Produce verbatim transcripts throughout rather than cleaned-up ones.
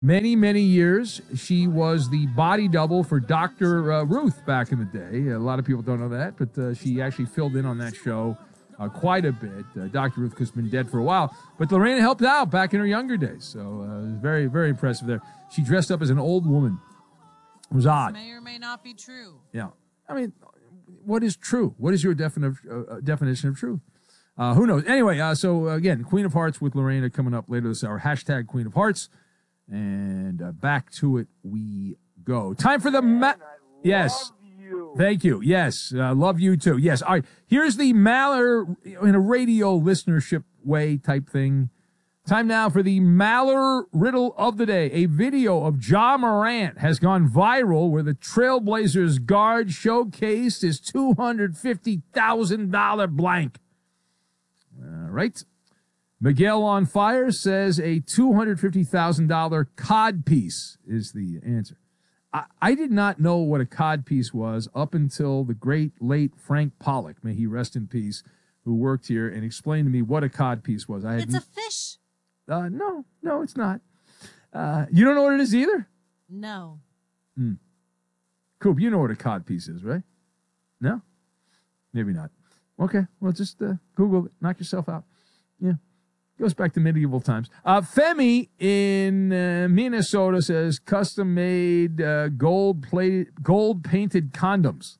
Many, many years, she was the body double for Doctor Uh, Ruth back in the day. A lot of people don't know that, but uh, she actually filled in on that show uh, quite a bit. Uh, Doctor Ruth has been dead for a while, but Lorena helped out back in her younger days, so uh, it was very, very impressive there. She dressed up as an old woman. It was odd. This may or may not be true. Yeah. I mean, what is true? What is your defini- uh, definition of truth? Uh, who knows? Anyway, uh, so again, Queen of Hearts with Lorena coming up later this hour. Hashtag Queen of Hearts. And uh, back to it we go. Time for the... Ma- yes. You. Thank you. Yes. Uh, love you too. Yes. All right. Here's the Maller in a radio listenership way type thing. Time now for the Maller riddle of the day. A video of Ja Morant has gone viral where the Trailblazers guard showcased his two hundred fifty thousand dollars blank. All right. Miguel on Fire says a two hundred fifty thousand dollars cod piece is the answer. I, I did not know what a cod piece was up until the great late Frank Pollock, may he rest in peace, who worked here and explained to me what a cod piece was. I had It's a fish. Uh, no, no, it's not. Uh, you don't know what it is either? No. Hmm. Coop, you know what a cod piece is, right? No? Maybe not. Okay, well, just uh, Google it. Knock yourself out. Yeah. Goes back to medieval times. Uh, Femi in uh, Minnesota says custom-made uh, gold-plated, gold-painted condoms.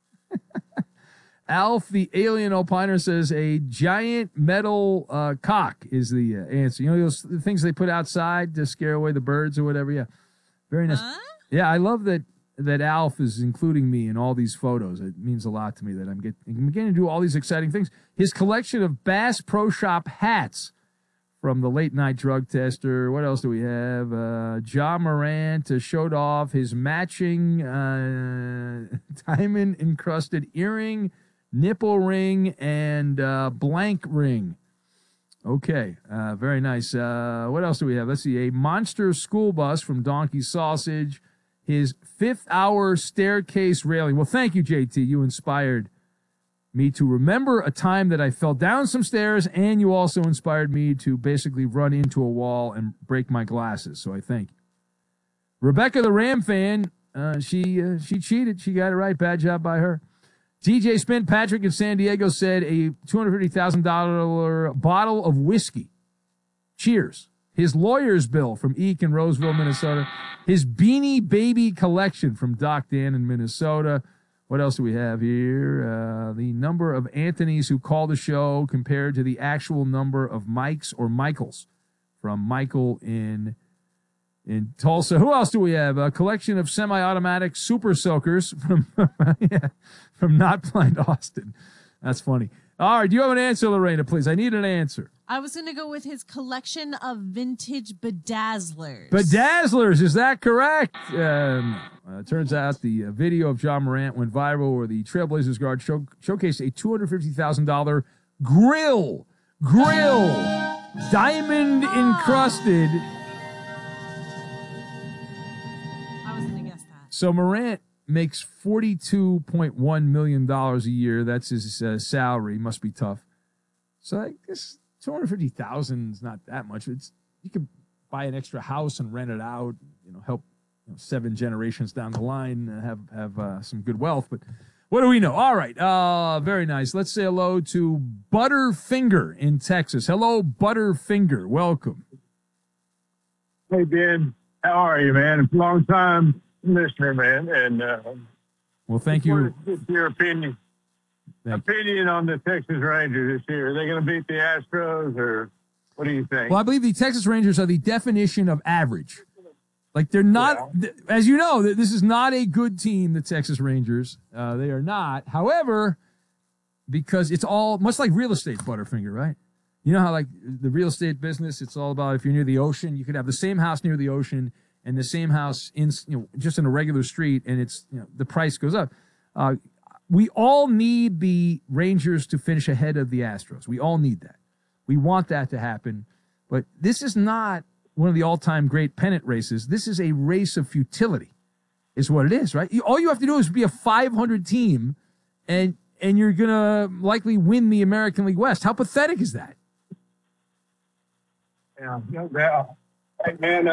Alf, the alien opiner, says a giant metal uh, cock is the uh, answer. You know those the things they put outside to scare away the birds or whatever? Yeah. Very nice. Huh? Yeah, I love that that Alf is including me in all these photos. It means a lot to me that I'm, get, I'm beginning to do all these exciting things. His collection of Bass Pro Shop hats from the late night drug tester. What else do we have? Uh, Ja Morant uh, showed off his matching uh, diamond encrusted earring, nipple ring, and uh, blank ring. Okay, uh, very nice. Uh, what else do we have? Let's see. A monster school bus from Donkey Sausage. His fifth hour staircase railing. Well, thank you, J T. You inspired me to remember a time that I fell down some stairs, and you also inspired me to basically run into a wall and break my glasses. So I thank you. Rebecca, the Ram fan, uh, she uh, she cheated. She got it right. Bad job by her. D J Spin Patrick in San Diego said a two hundred fifty thousand dollars bottle of whiskey. Cheers. His lawyer's bill from Eek in Roseville, Minnesota. His Beanie Baby collection from Doc Dan in Minnesota. What else do we have here? Uh, the number of Anthonys who call the show compared to the actual number of Mikes or Michaels from Michael in in Tulsa. Who else do we have? A collection of semi-automatic super soakers from yeah, from Not Blind Austin. That's funny. All right, do you have an answer, Lorena, please? I need an answer. I was going to go with his collection of vintage bedazzlers. Bedazzlers, is that correct? Um, uh, turns out the uh, video of Ja Morant went viral where the Trailblazers guard show, showcased a two hundred fifty thousand dollars grill. Grill. Diamond encrusted. I was going to guess that. So Morant makes forty-two point one million dollars a year. That's his uh, salary. Must be tough. So I guess two hundred fifty thousand dollars is not that much. It's you could buy an extra house and rent it out, you know, help you know, seven generations down the line uh, have have uh, some good wealth. But what do we know? All right, uh, very nice. Let's say hello to Butterfinger in Texas. Hello, Butterfinger. Welcome. Hey, Ben. How are you, man? Long time listener, man. And uh, well, thank you. What's your opinion? Thank opinion on the Texas Rangers this year? Are they going to beat the Astros, or what do you think? Well, I believe the Texas Rangers are the definition of average. Like, they're not, yeah. th- as you know, th- this is not a good team, the Texas Rangers. Uh, they are not. However, because it's all, much like real estate, Butterfinger, right? You know how, like, the real estate business, it's all about if you're near the ocean, you could have the same house near the ocean and the same house in, you know, just in a regular street, and it's, you know, the price goes up. Uh, we all need the Rangers to finish ahead of the Astros. We all need that. We want that to happen. But this is not one of the all-time great pennant races. This is a race of futility, is what it is, right? You, all you have to do is be a five hundred team, and and you're going to likely win the American League West. How pathetic is that? Yeah, no doubt. Hey, man, um,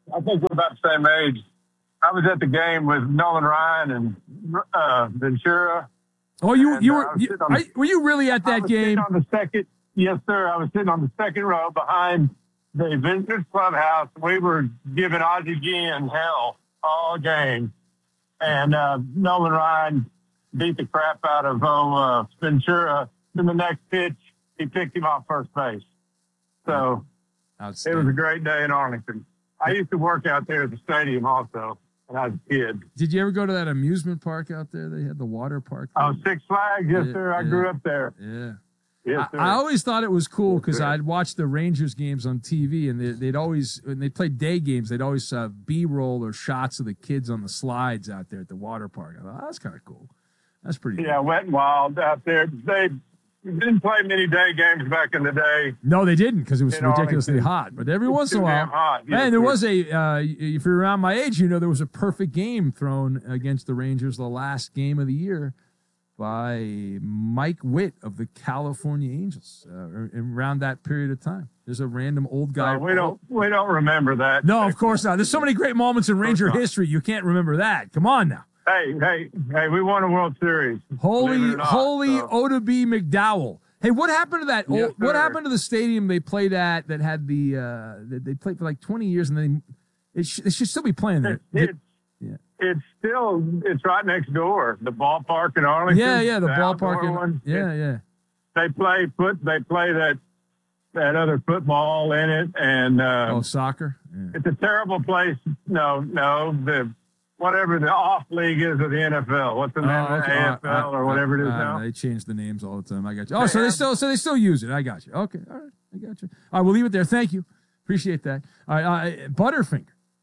I think we're about the same age. I was at the game with Nolan Ryan and uh, Ventura. Oh, you and, you uh, were I was you, sitting on the- I, were you really at I that was game? sitting on the second. Yes, sir. I was sitting on the second row behind the Ventures Clubhouse. We were giving Ozzie Guillen hell all game, and uh, Nolan Ryan beat the crap out of oh, uh, Ventura. In the next pitch, he picked him off first base. So it was a great day in Arlington. I used to work out there at the stadium also when I was a kid. Did you ever go to that amusement park out there? They had the water park. Oh, Six Flags, yes, Yeah, sir. I yeah. grew up there. Yeah. Yes, I, sir. I always thought it was cool Yes, because sir. I'd watch the Rangers games on T V, and they, they'd always, when they played day games, they'd always have B-roll or shots of the kids on the slides out there at the water park. I thought, oh, that's kind of cool. That's pretty Yeah, cool. Wet and Wild out there. They didn't play many day games back in the day. No, they didn't because it was In ridiculously Arlington. hot. But every It's once in a too while, damn hot. Yes, man, there sir. was a, uh, if you're around my age, you know there was a perfect game thrown against the Rangers the last game of the year by Mike Witt of the California Angels uh, around that period of time. There's a random old guy. Uh, we don't we don't remember that. No, of course not. There's so many great moments in Ranger not. history. You can't remember that. Come on now. Hey, hey, hey! We won a World Series. believe it Holy, or not, holy so. Oda B. McDowell. Hey, what happened to that? Yes, what sir. happened to the stadium they played at that had the, uh, that they played for like twenty years and then they, it, sh- they should still be playing there. It, it's Yeah. it's still it's right next door. The ballpark in Arlington. Yeah, yeah, the outdoor ballpark. in- one. Yeah, It- yeah. They play foot. They play that that other football in it, and uh, Oh, soccer? Yeah. it's a terrible place. No, no, the whatever the off league is of the N F L. What's the name? Oh, of the okay. A F L I- or whatever it is I- I- now. They change the names all the time. I got you. Oh, so They they have- still, so they still use it. I got you. Okay, all right, I got you. All right, we'll leave it there. Thank you, appreciate that. All right, uh, Butterfinger.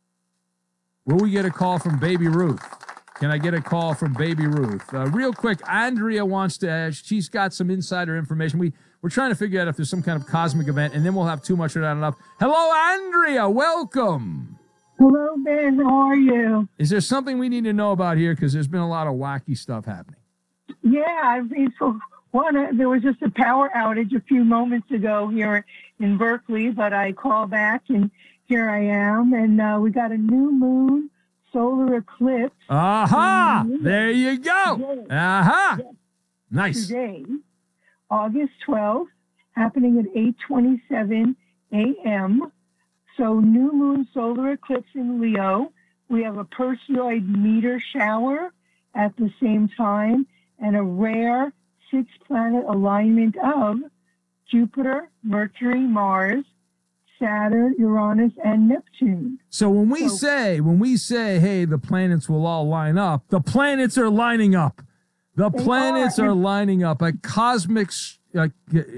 Will we get a call from Baby Ruth? Can I get a call from Baby Ruth? Uh, real quick, Andrea wants to. Uh, she's got some insider information. We we're trying to figure out if there's some kind of cosmic event, and then we'll have too much or not enough. Hello, Andrea. Welcome. Hello, Ben. How are you? Is there something we need to know about here? Because there's been a lot of wacky stuff happening. Yeah, I mean, so one, uh, there was just a power outage a few moments ago here in Berkeley, but I called back and here I am. And uh, we got a new moon solar eclipse Aha! Mhm. There you go. Aha! Nice. today, August twelfth, happening at eight twenty-seven a.m. So new moon solar eclipse in Leo. We have a Perseid meteor shower at the same time and a rare six planet alignment of Jupiter, Mercury, Mars, Saturn, Uranus, and Neptune. So when we So- say, when we say, hey, the planets will all line up, the planets are lining up. The They planets are. are lining up. A cosmic, s- a,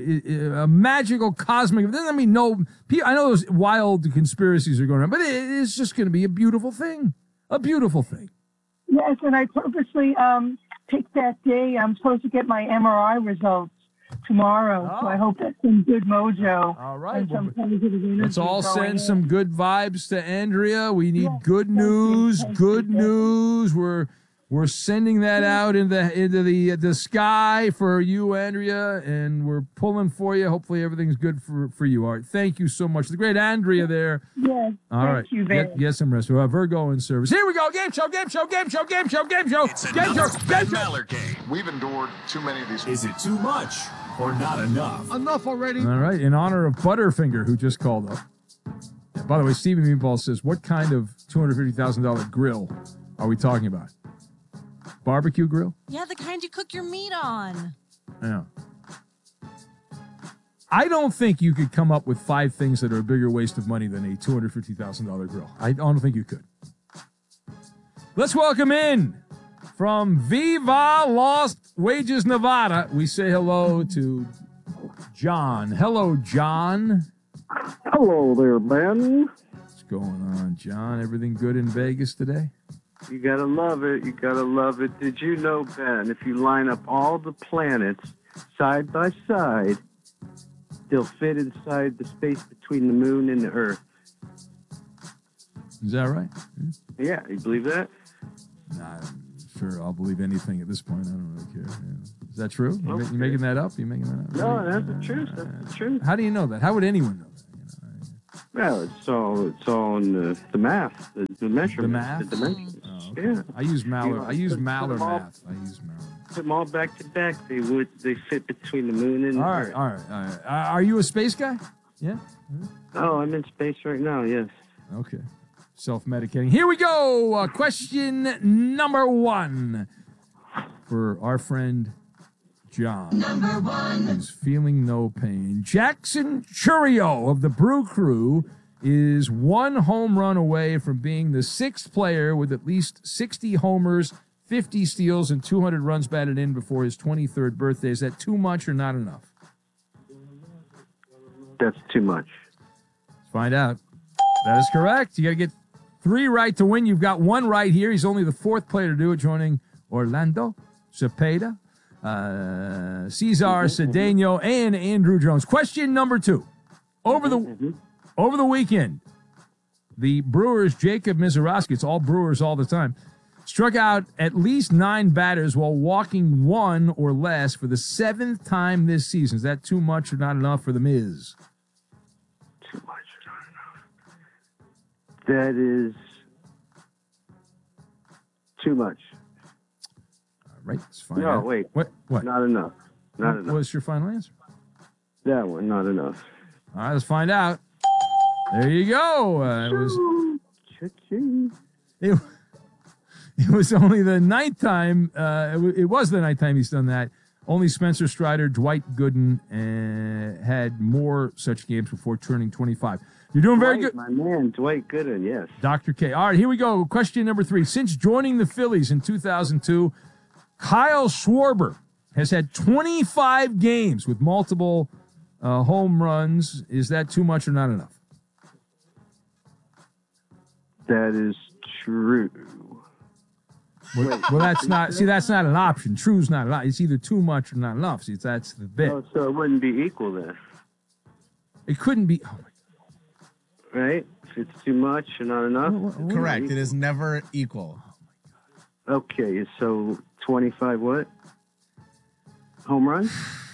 a magical cosmic. It doesn't mean no. pe- I know those wild conspiracies are going on, but it, it's just going to be a beautiful thing. A beautiful thing. Yes, and I purposely um, picked that day. I'm supposed to get my M R I results tomorrow, so Oh. I hope that's some good mojo. All right. And some Well, positive energy let's all going send in. some good vibes to Andrea. We need Yes, good thank you, news. thank Good you, thank you. news. We're we're sending that out into into the the sky for you, Andrea, and we're pulling for you. Hopefully, everything's good for for you. All right. Thank you so much. The great Andrea there. Yes, All thank right. you, Get, Ben. get some rest. We have Virgo in service. Here we go. Game show. Game show. Game show. Game show. Game show. It's Game show. another Game Ben show. Maller game. We've endured too many of these. Is it too much or not enough? Enough already. All right. In honor of Butterfinger, who just called up. By the way, Stevie Meatball says, what kind of two hundred fifty thousand dollars grill are we talking about? Barbecue grill? Yeah, the kind you cook your meat on. Yeah. I don't think you could come up with five things that are a bigger waste of money than a two hundred fifty thousand dollars grill. I don't think you could. Let's welcome in from Viva Las Wages, Nevada. We say hello to John. Hello, John. Hello there, Ben. What's going on, John? Everything good in Vegas today? You gotta love it. You gotta love it. Did you know, Ben, if you line up all the planets side by side, they'll fit inside the space between the moon and the Earth? Is that right? Yeah, you believe that? Nah, I'm sure I'll believe anything at this point. I don't really care. Yeah. Is that true? You, ma- you Okay. making that up? You making that up? No, Really? that's the truth. That's the truth. How do you know that? How would anyone know that? You know, Well, it's all it's all in the, the math, the, the measurements, The math? the dimensions. Oh, okay. Yeah. I use Mallard. You know, I use put- put Mallard them all- math. I use Mallard. Put them all back to back. They would they fit between the moon and the All right, Earth. all right, all right. Uh, are you a space guy? Yeah. Oh, I'm in space right now. Yes. Okay. Self-medicating. Here we go. Uh, question number one for our friend John. Number one. Who's feeling no pain. Jackson Churio of the Brew Crew is one home run away from being the sixth player with at least sixty homers, fifty steals, and two hundred runs batted in before his twenty-third birthday. Is that too much or not enough? That's too much. Let's find out. That is correct. You got to get three right to win. You've got one right here. He's only the fourth player to do it, joining Orlando Cepeda, uh, Cesar Cedeno, and Andrew Jones. Question number two. Over the over the weekend, the Brewers' Jacob Misiorowski, it's all Brewers all the time, struck out at least nine batters while walking one or less for the seventh time this season. Is that too much or not enough for the Miz? Too much. That is too much. All right, let's find No, out. wait. What? What? Not enough. Not what enough. was your final answer? That one, not enough. All right, let's find out. There you go. Uh, it was Cha-ching. it, it was only the ninth time. Uh, it, w- it was the ninth time he's done that. Only Spencer Strider, Dwight Gooden uh, had more such games before turning twenty-five. You're doing very Dwight, good. my man, Dwight Gooden, yes. Doctor K. All right, here we go. Question number three. Since joining the Phillies in two thousand two, Kyle Schwarber has had twenty-five games with multiple uh, home runs. Is that too much or not enough? That is true. Well, well, that's not. See, that's not an option. True's not an option. It's either too much or not enough. See, that's the bit. Oh, so it wouldn't be equal then, It couldn't be. Oh my right? If it's too much or not enough? God. Correct. It is never equal. Okay, so twenty-five what? Home run?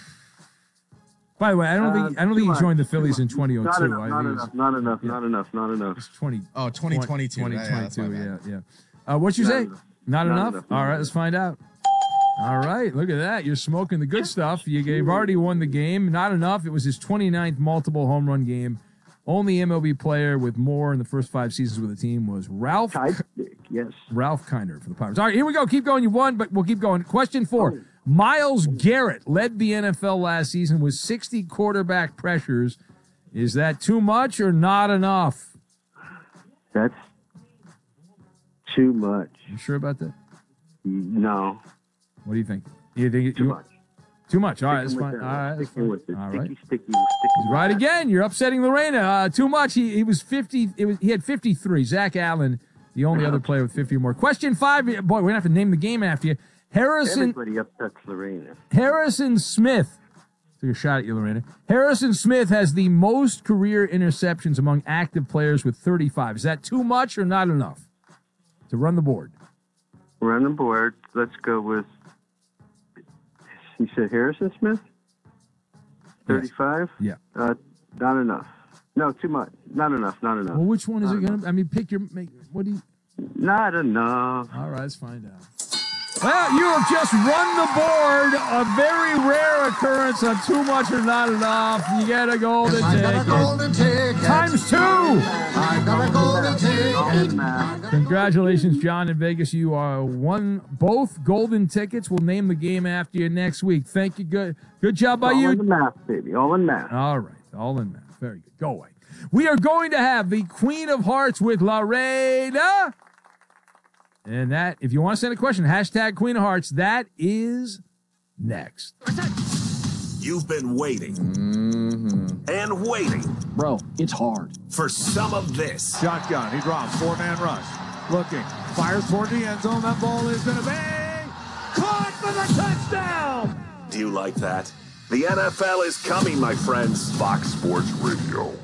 By the way, I don't think Uh, I don't think too he joined the much, Phillies too in twenty oh two. Not enough, I not think enough, not enough, yeah. not enough, not enough. It's twenty. Oh, twenty twenty-two. twenty Yeah, yeah, that's my twenty-two. bad. Yeah, yeah. Uh, what you Not say? enough. Not, Not enough? enough, All not right, enough. let's find out. All right, look at that. You're smoking the good stuff. You, you've already won the game. Not enough. It was his twenty-ninth multiple home run game. Only M L B player with more in the first five seasons with the team was Ralph Tight stick, yes. Ralph Kiner for the Pirates. All right, here we go. Keep going. You won, but we'll keep going. Question four. Myles Garrett led the N F L last season with sixty quarterback pressures. Is that too much or not enough? That's too much. You sure about that? No, What do you think? You think too you, much. Too much. All right, that's Sticking fine. with All that. right, that's Sticking fine. with it. All Sticky, right. sticky, sticky. Right again. You're upsetting Lorena. Uh, too much. He he was fifty. It was he had fifty-three. Zach Allen, the only other player with fifty or more. Question five. Boy, we're gonna have to name the game after you. Harrison Everybody upsets Lorena. Harrison Smith. Took a shot at you, Lorena. Harrison Smith has the most career interceptions among active players with thirty-five. Is that too much or not enough to run the board? We're on the board. Let's go with. You said Harrison Smith? thirty-five? Yeah. Uh, not enough. No, too much. Not enough. Not enough. Well, which one is it going to? I mean, pick your. Make, what do you? Not enough. All right, let's find out. Well, you have just won the board. A very rare occurrence of too much or not enough. You get a golden ticket. golden ticket. Times two. I got a golden ticket. Congratulations, John in Vegas. You are won both golden tickets. We'll name the game after you next week. Thank you. Good good job by All you. in the math, baby. All in math. All right. All in math. Very good. Go away. We are going to have the Queen of Hearts with Lorena. And that, if you want to send a question, hashtag Queen of Hearts, that is next. You've been waiting Mm-hmm. and waiting Bro, it's hard. for some of this. Shotgun. He drops. Four-man rush. Looking. Fires toward the end zone. That ball is going to be caught for the touchdown. Do you like that? The N F L is coming, my friends. Fox Sports Radio.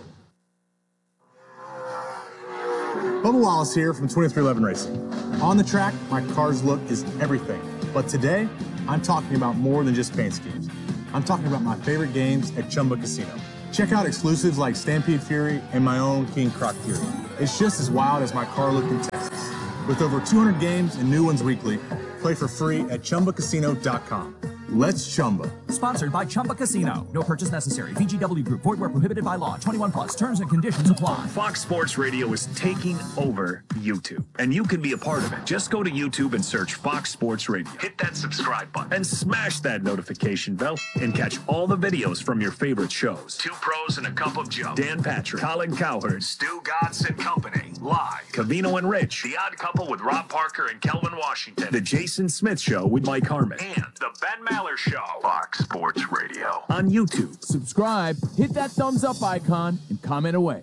Bubba Wallace here from twenty-three eleven Racing. On the track, my car's look is everything. But today, I'm talking about more than just paint schemes. I'm talking about my favorite games at Chumba Casino. Check out exclusives like Stampede Fury and my own King Croc Fury. It's just as wild as my car look in Texas. With over two hundred games and new ones weekly, play for free at Chumba Casino dot com. Let's Chumba. Sponsored by Chumba Casino. No purchase necessary. V G W Group. Void where prohibited by law. twenty-one plus. Terms and conditions apply. Fox Sports Radio is taking over YouTube, and you can be a part of it. Just go to YouTube and search Fox Sports Radio. Hit that subscribe button and smash that notification bell and catch all the videos from your favorite shows. Two Pros and a Cup of Joe. Dan Patrick, Colin Cowherd, Stu Gatz and Company. Live. Cavino and Rich. The Odd Couple with Rob Parker and Kelvin Washington. The Jason Smith Show with Mike Harmon. And the Ben Maller Show. Fox Sports Radio. On YouTube. Subscribe, hit that thumbs up icon, and comment away.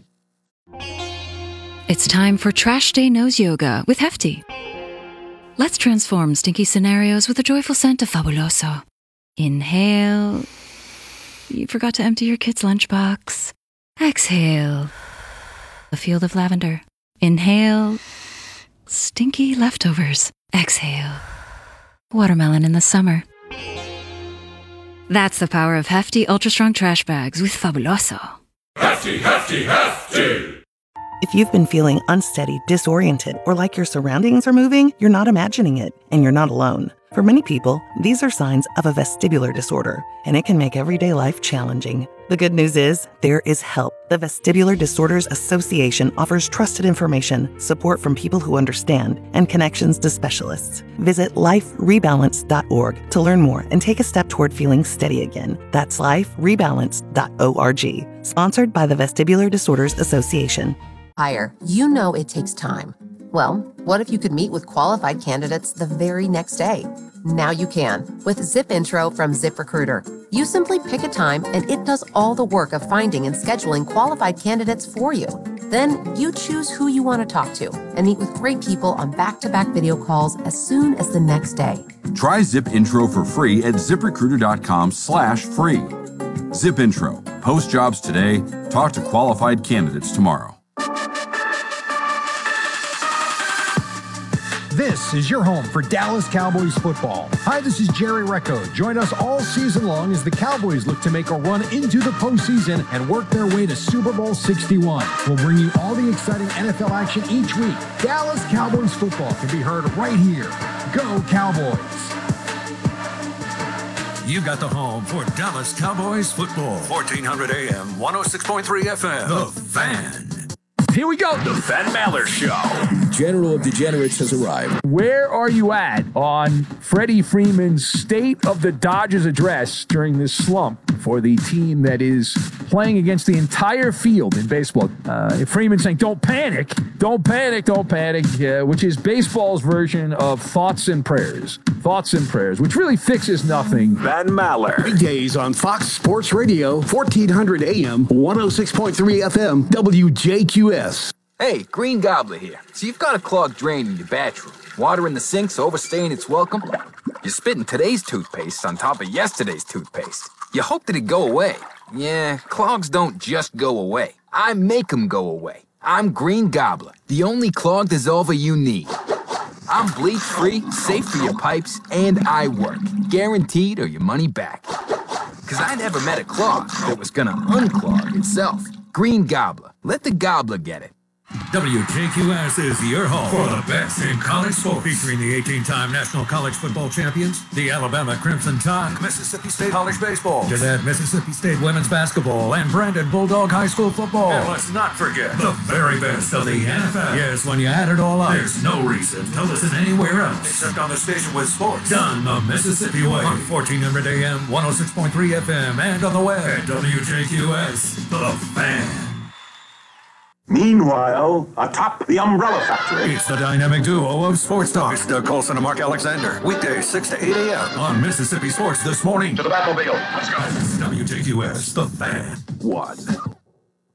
It's time for Trash Day Nose Yoga with Hefty. Let's transform stinky scenarios with a joyful scent of Fabuloso. Inhale. You forgot to empty your kid's lunchbox. Exhale. A field of lavender. Inhale. Stinky leftovers. Exhale. Watermelon in the summer. That's the power of Hefty Ultra Strong Trash Bags with Fabuloso. Hefty, hefty, hefty! If you've been feeling unsteady, disoriented, or like your surroundings are moving, you're not imagining it, and you're not alone. For many people, these are signs of a vestibular disorder, and it can make everyday life challenging. The good news is, there is help. The Vestibular Disorders Association offers trusted information, support from people who understand, and connections to specialists. Visit life rebalance dot org to learn more and take a step toward feeling steady again. That's life rebalance dot org. Sponsored by the Vestibular Disorders Association. Hire. You know it takes time. Well, what if you could meet with qualified candidates the very next day? Now you can with Zip Intro from ZipRecruiter. You simply pick a time and it does all the work of finding and scheduling qualified candidates for you. Then you choose who you want to talk to and meet with great people on back-to-back video calls as soon as the next day. Try Zip Intro for free at ZipRecruiter.com slash free. Zip Intro. Post jobs today. Talk to qualified candidates tomorrow. This is your home for Dallas Cowboys football. Hi, this is Jerry Recco. Join us all season long as the Cowboys look to make a run into the postseason and work their way to Super Bowl sixty-one. We'll bring you all the exciting N F L action each week. Dallas Cowboys football can be heard right here. Go Cowboys! You got the home for Dallas Cowboys football. fourteen hundred A M, one oh six point three F M. The Fan. Here we go. The Ben Maller Show. General of Degenerates has arrived. Where are you at on Freddie Freeman's State of the Dodgers address during this slump for the team that is playing against the entire field in baseball? Uh, Freeman saying, don't panic, don't panic, don't panic, uh, which is baseball's version of thoughts and prayers. Thoughts and prayers, which really fixes nothing. Ben Maller. Weekdays on Fox Sports Radio, fourteen hundred A M, one oh six point three F M, W J Q S. Hey, Green Gobbler here. So you've got a clogged drain in your bathroom. Water in the sink's overstaying its welcome. You're spitting today's toothpaste on top of yesterday's toothpaste. You hoped it'd go away. Yeah, clogs don't just go away. I make them go away. I'm Green Gobbler, the only clog dissolver you need. I'm bleach-free, safe for your pipes, and I work. Guaranteed or your money back. Because I never met a clog that was gonna unclog itself. Green Gobbler. Let the gobbler get it. W J Q S is your home for the best in college sports, featuring the eighteen-time National College Football Champions, the Alabama Crimson Tide, Mississippi State College Baseball, Gannett Mississippi State Women's Basketball, and Brandon Bulldog High School Football. And let's not forget the very best of the N F L. Yes, when you add it all up, there's no reason to listen anywhere else except on the station with sports done the Mississippi way on fourteen hundred A M, one oh six point three F M, and on the web at W J Q S, The Fan. Meanwhile, atop the Umbrella Factory. It's the dynamic duo of Sports Talk. It's Doug Colson and Mark Alexander. Weekdays, six to eight A M on Mississippi Sports This Morning. To the Batmobile. Let's go. W J Q S, The Fan. One.